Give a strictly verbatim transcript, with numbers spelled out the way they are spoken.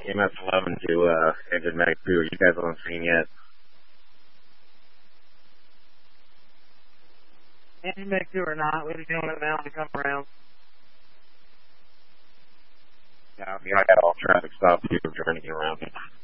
E M S eleven to uh, Engine Medic two. You guys haven't seen yet. Engine Medic two or not, we're doing it now to come around. Yeah, I mean, I got all traffic stopped too, trying to get around it.